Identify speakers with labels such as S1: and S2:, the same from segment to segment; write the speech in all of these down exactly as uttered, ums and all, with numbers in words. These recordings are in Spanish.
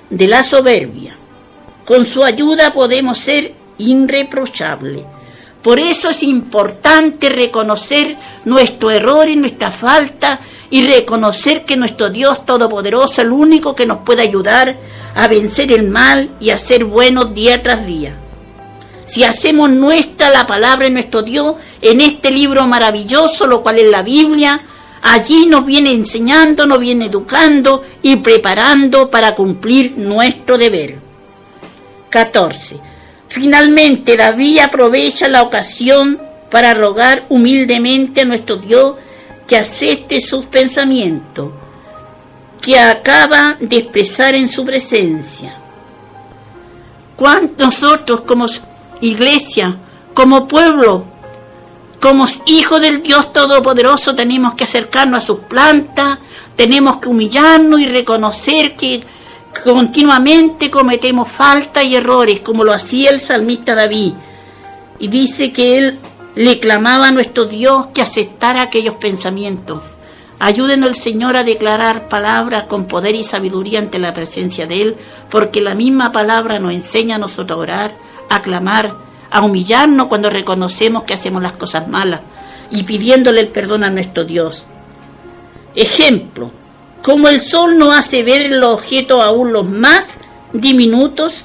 S1: de la soberbia. Con su ayuda podemos ser irreprochables. Por eso es importante reconocer nuestro error y nuestra falta y reconocer que nuestro Dios Todopoderoso es el único que nos puede ayudar a vencer el mal y a ser buenos día tras día. Si hacemos nuestra la palabra de nuestro Dios en este libro maravilloso, lo cual es la Biblia, allí nos viene enseñando, nos viene educando y preparando para cumplir nuestro deber. catorce. Finalmente, David aprovecha la ocasión para rogar humildemente a nuestro Dios que acepte sus pensamientos, que acaba de expresar en su presencia. ¿Cuántos nosotros como iglesia, como pueblo, como hijos del Dios Todopoderoso tenemos que acercarnos a sus plantas, tenemos que humillarnos y reconocer que continuamente cometemos faltas y errores, como lo hacía el salmista David, y dice que él le clamaba a nuestro Dios que aceptara aquellos pensamientos. Ayúdenos el Señor a declarar palabras con poder y sabiduría ante la presencia de Él, porque la misma palabra nos enseña a nosotros a orar, a clamar, a humillarnos cuando reconocemos que hacemos las cosas malas y pidiéndole el perdón a nuestro Dios. Ejemplo, como el sol no hace ver los objetos aún los más diminutos.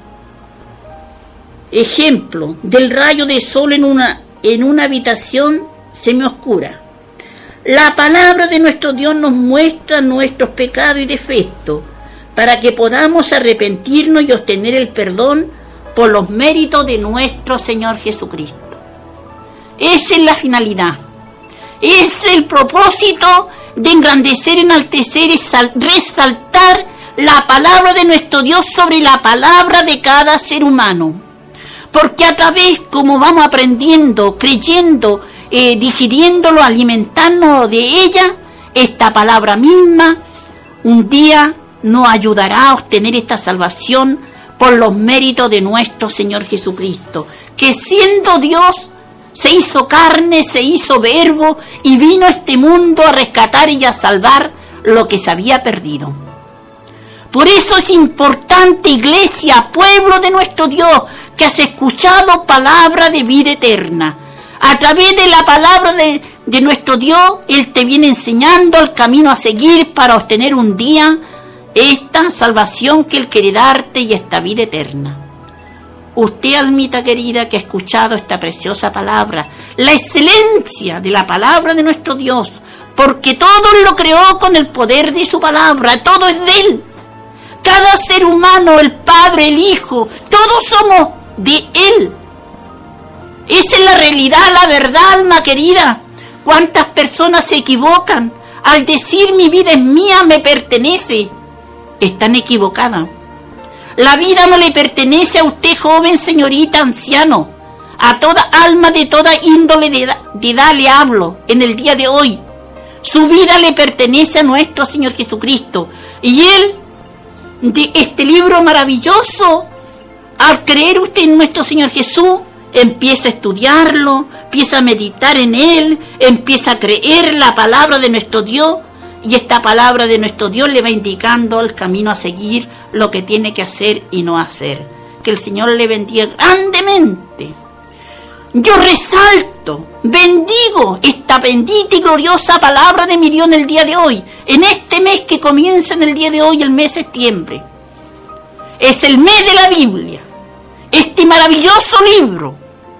S1: Ejemplo, del rayo de sol en una, en una habitación semioscura. La palabra de nuestro Dios nos muestra nuestros pecados y defectos para que podamos arrepentirnos y obtener el perdón por los méritos de nuestro Señor Jesucristo. Esa es la finalidad. Ese es el propósito de engrandecer, enaltecer y sal, resaltar la palabra de nuestro Dios sobre la palabra de cada ser humano. Porque a través, como vamos aprendiendo, creyendo, eh, digiriéndolo, alimentándonos de ella, esta palabra misma un día nos ayudará a obtener esta salvación por los méritos de nuestro Señor Jesucristo, que siendo Dios se hizo carne, se hizo verbo y vino a este mundo a rescatar y a salvar lo que se había perdido. Por eso es importante, iglesia, pueblo de nuestro Dios, que has escuchado palabra de vida eterna. A través de la palabra de, de nuestro Dios, Él te viene enseñando el camino a seguir para obtener un día esta salvación que Él quiere darte y esta vida eterna. Usted, almita querida, que ha escuchado esta preciosa palabra, la excelencia de la palabra de nuestro Dios, porque todo Él lo creó con el poder de su palabra, todo es de Él. Cada ser humano, el Padre, el Hijo, todos somos de Él. Esa es la realidad, la verdad, alma querida. ¿Cuántas personas se equivocan al decir mi vida es mía, me pertenece? Están equivocadas. La vida no le pertenece a usted, joven, señorita, anciano. A toda alma de toda índole de edad, de edad le hablo en el día de hoy. Su vida le pertenece a nuestro Señor Jesucristo. Y Él, de este libro maravilloso, al creer usted en nuestro Señor Jesús, empieza a estudiarlo, empieza a meditar en Él, empieza a creer la palabra de nuestro Dios, y esta palabra de nuestro Dios le va indicando el camino a seguir, lo que tiene que hacer y no hacer. Que el Señor le bendiga grandemente. Yo resalto, bendigo esta bendita y gloriosa palabra de mi Dios en el día de hoy, en este mes que comienza en el día de hoy, el mes de septiembre. Es el mes de la Biblia, este maravilloso libro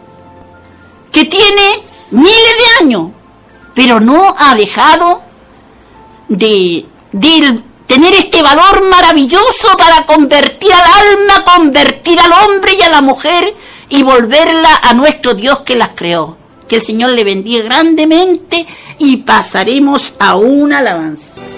S1: que tiene miles de años, pero no ha dejado de, de tener este valor maravilloso para convertir al alma, convertir al hombre y a la mujer y volverla a nuestro Dios que las creó. Que el Señor le bendiga grandemente y pasaremos a una alabanza.